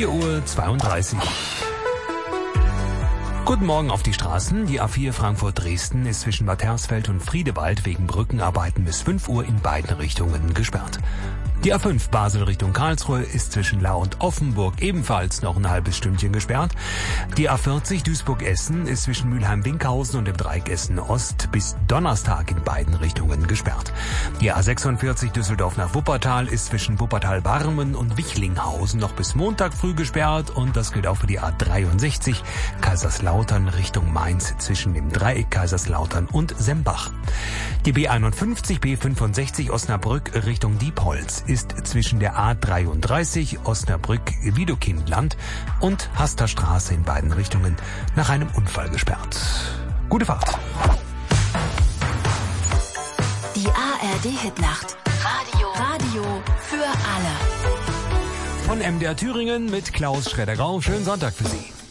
4:32 Uhr. Guten Morgen auf die Straßen. Die A4 Frankfurt-Dresden ist zwischen Bad Hersfeld und Friedewald wegen Brückenarbeiten bis 5 Uhr in beiden Richtungen gesperrt. Die A5 Basel Richtung Karlsruhe ist zwischen Lau und Offenburg ebenfalls noch ein halbes Stündchen gesperrt. Die A40 Duisburg-Essen ist zwischen Mülheim-Winkhausen und dem Dreieck Essen-Ost bis Donnerstag in beiden Richtungen gesperrt. Die A46 Düsseldorf nach Wuppertal ist zwischen Wuppertal-Barmen und Wichlinghausen noch bis Montag früh gesperrt und das gilt auch für die A63 Kaiserslautern Richtung Mainz zwischen dem Dreieck Kaiserslautern und Sembach. Die B51 B65 Osnabrück Richtung Diepholz ist zwischen der A33 Osnabrück-Widokindland und Hasterstraße in beiden Richtungen nach einem Unfall gesperrt. Gute Fahrt. Die ARD-Hitnacht. Radio für alle. Von MDR Thüringen mit Klaus Schredder-Grau. Schönen Sonntag für Sie.